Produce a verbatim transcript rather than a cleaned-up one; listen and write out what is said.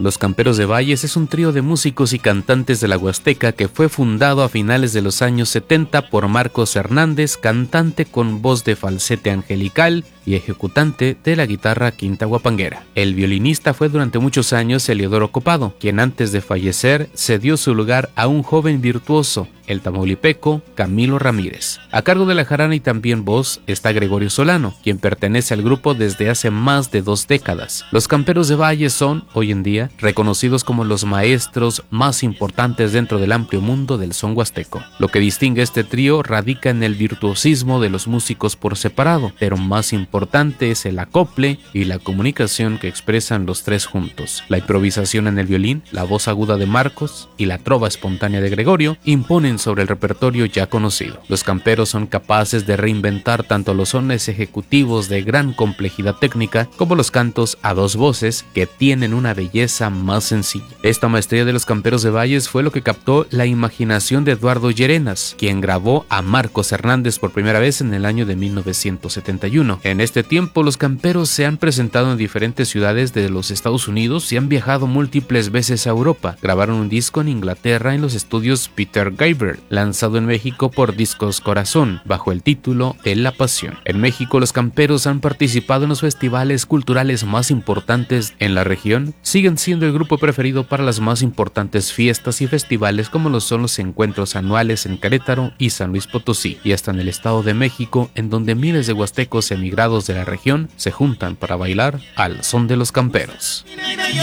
Los Camperos de Valles es un trío de músicos y cantantes de la Huasteca que fue fundado a finales de los años setenta por Marcos Hernández, cantante con voz de falsete angelical y ejecutante de la guitarra quinta huapanguera. El violinista fue durante muchos años Eliodoro Copado, quien antes de fallecer cedió su lugar a un joven virtuoso, el tamaulipeco Camilo Ramírez. A cargo de la jarana y también voz está Gregorio Solano, quien pertenece al grupo desde hace más de dos décadas. Los Camperos de Valles son, hoy en día, reconocidos como los maestros más importantes dentro del amplio mundo del son huasteco. Lo que distingue a este trío radica en el virtuosismo de los músicos por separado, pero más importante es el acople y la comunicación que expresan los tres juntos. La improvisación en el violín, la voz aguda de Marcos y la trova espontánea de Gregorio imponen sobre el repertorio ya conocido. Los Camperos son capaces de reinventar tanto los sones ejecutivos de gran complejidad técnica como los cantos a dos voces que tienen una belleza más sencilla. Esta maestría de los Camperos de Valles fue lo que captó la imaginación de Eduardo Llerenas, quien grabó a Marcos Hernández por primera vez en el año de mil novecientos setenta y uno. En este tiempo, los Camperos se han presentado en diferentes ciudades de los Estados Unidos y han viajado múltiples veces a Europa. Grabaron un disco en Inglaterra en los estudios Peter Gabriel, lanzado en México por Discos Corazón, bajo el título de La Pasión. En México, los Camperos han participado en los festivales culturales más importantes en la región, siguen siendo el grupo preferido para las más importantes fiestas y festivales como lo son los encuentros anuales en Querétaro y San Luis Potosí, y hasta en el Estado de México, en donde miles de huastecos emigrados de la región se juntan para bailar al son de los Camperos.